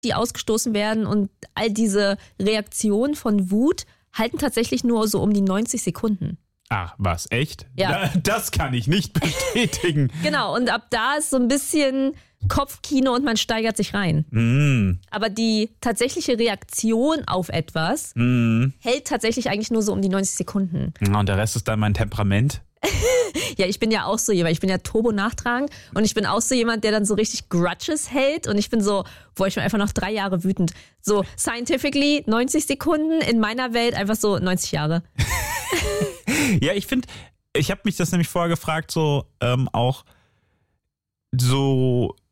die ausgestoßen werden und all diese Reaktionen von Wut halten tatsächlich nur so um die 90 Sekunden. Ach, was, echt? Ja. Das kann ich nicht bestätigen. Genau, und ab da ist so ein bisschen Kopfkino und man steigert sich rein. Aber die tatsächliche Reaktion auf etwas hält tatsächlich eigentlich nur so um die 90 Sekunden. Und der Rest ist dann mein Temperament? Ja, ich bin ja auch so jemand, ich bin ja turbo-nachtragend und ich bin auch so jemand, der dann so richtig Grudges hält und ich bin so, ich bin einfach noch 3 Jahre wütend. So scientifically 90 Sekunden, in meiner Welt einfach so 90 Jahre. Ja, ich finde, ich habe mich das nämlich vorher gefragt, so auch so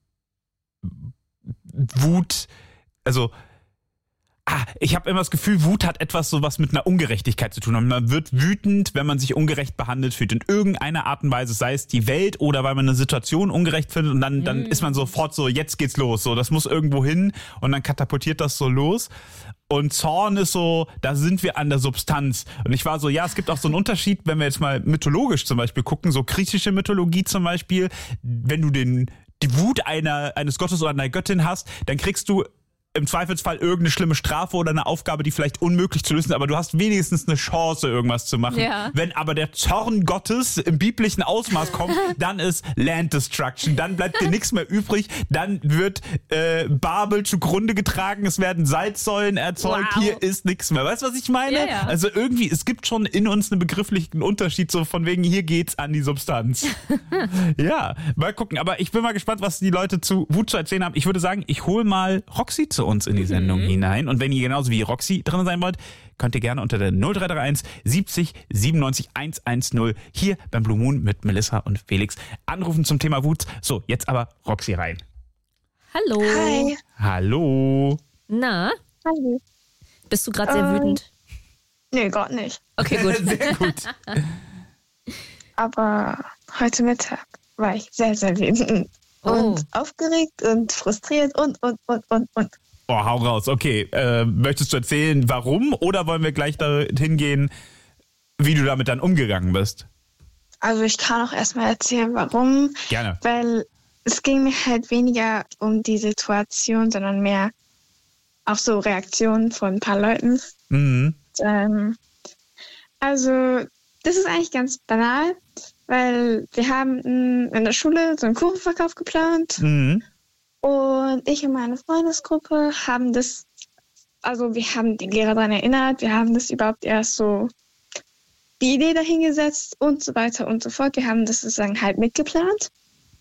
Wut, also ich habe immer das Gefühl, Wut hat etwas so was mit einer Ungerechtigkeit zu tun. Und man wird wütend, wenn man sich ungerecht behandelt fühlt. In irgendeiner Art und Weise, sei es die Welt oder weil man eine Situation ungerecht findet. Und dann ist man sofort so, jetzt geht's los. So, das muss irgendwo hin und dann katapultiert das so los. Und Zorn ist so, da sind wir an der Substanz. Und ich war so, ja, es gibt auch so einen Unterschied, wenn wir jetzt mal mythologisch zum Beispiel gucken, so griechische Mythologie zum Beispiel. Wenn du die Wut eines Gottes oder einer Göttin hast, dann kriegst du im Zweifelsfall irgendeine schlimme Strafe oder eine Aufgabe, die vielleicht unmöglich zu lösen ist, aber du hast wenigstens eine Chance, irgendwas zu machen. Ja. Wenn aber der Zorn Gottes im biblischen Ausmaß kommt, dann ist Land Destruction, dann bleibt dir nichts mehr übrig, dann wird Babel zugrunde getragen, es werden Salzsäulen erzeugt, Hier ist nichts mehr. Weißt du, was ich meine? Ja. Also irgendwie, es gibt schon in uns einen begrifflichen Unterschied, so von wegen, hier geht's an die Substanz. Ja, mal gucken. Aber ich bin mal gespannt, was die Leute zu Wut zu erzählen haben. Ich würde sagen, ich hole mal Roxy zu uns in die Sendung hinein. Und wenn ihr genauso wie Roxy drin sein wollt, könnt ihr gerne unter der 0331 70 97 110 hier beim Blue Moon mit Melissa und Felix anrufen zum Thema Wut. So, jetzt aber Roxy rein. Hallo. Hi. Hallo. Na? Hallo. Bist du gerade sehr wütend? Nee, Gott nicht. Okay, gut. Sehr gut. Aber heute Mittag war ich sehr, sehr wütend. Und aufgeregt und frustriert und. Oh, hau raus. Okay, möchtest du erzählen, warum? Oder wollen wir gleich dahin gehen, wie du damit dann umgegangen bist? Also ich kann auch erstmal erzählen, warum. Gerne. Weil es ging mir halt weniger um die Situation, sondern mehr auch so Reaktionen von ein paar Leuten. Mhm. Also das ist eigentlich ganz banal, weil wir haben in der Schule so einen Kuchenverkauf geplant. Mhm. Und ich und meine Freundesgruppe haben das, also wir haben den Lehrer daran erinnert, wir haben das überhaupt erst so die Idee dahingesetzt und so weiter und so fort. Wir haben das sozusagen halt mitgeplant.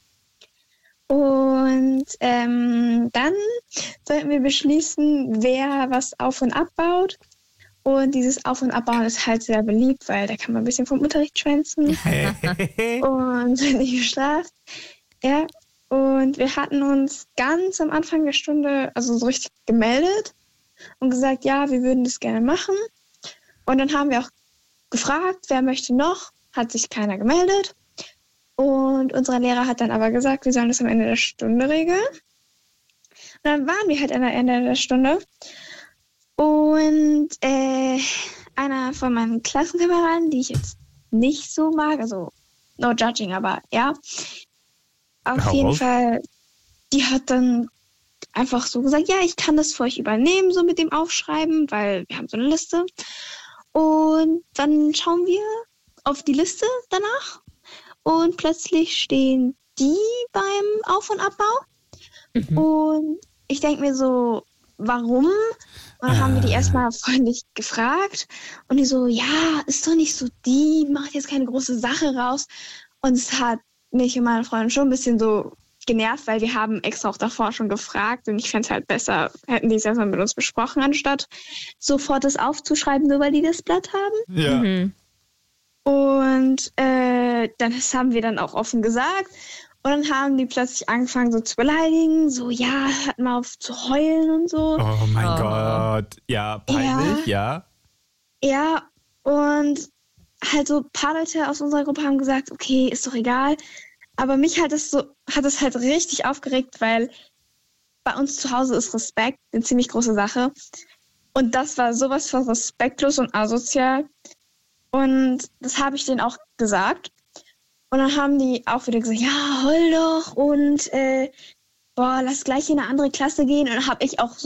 Und dann sollten wir beschließen, wer was auf- und abbaut. Und dieses Auf- und Abbauen ist halt sehr beliebt, weil da kann man ein bisschen vom Unterricht schwänzen und nicht gestraft. Ja. Und wir hatten uns ganz am Anfang der Stunde also so richtig gemeldet und gesagt, ja, wir würden das gerne machen. Und dann haben wir auch gefragt, wer möchte noch, hat sich keiner gemeldet. Und unser Lehrer hat dann aber gesagt, wir sollen das am Ende der Stunde regeln. Und dann waren wir halt am Ende der Stunde. Und einer von meinen Klassenkameraden, die ich jetzt nicht so mag, also no judging, aber ja, auf jeden Fall, die hat dann einfach so gesagt, ja, ich kann das für euch übernehmen, so mit dem Aufschreiben, weil wir haben so eine Liste. Und dann schauen wir auf die Liste danach und plötzlich stehen die beim Auf- und Abbau. Und ich denke mir so, warum? Und dann haben wir die erstmal freundlich gefragt. Und die so, ja, ist doch nicht so die, macht jetzt keine große Sache raus. Und es hat mich und meine Freundin schon ein bisschen so genervt, weil wir haben extra auch davor schon gefragt. Und ich fände es halt besser, hätten die es erstmal mit uns besprochen, anstatt sofort das aufzuschreiben, nur weil die das Blatt haben. Ja. Mhm. Und das haben wir dann auch offen gesagt. Und dann haben die plötzlich angefangen so zu beleidigen, so, ja, hört mal auf zu heulen und so. Oh mein Gott. Ja, peinlich, ja. Ja, und halt so ein paar Leute aus unserer Gruppe haben gesagt, okay, ist doch egal. Aber mich hat es halt richtig aufgeregt, weil bei uns zu Hause ist Respekt eine ziemlich große Sache. Und das war sowas von respektlos und asozial. Und das habe ich denen auch gesagt. Und dann haben die auch wieder gesagt, ja, heul doch und lass gleich in eine andere Klasse gehen. Und dann habe ich auch so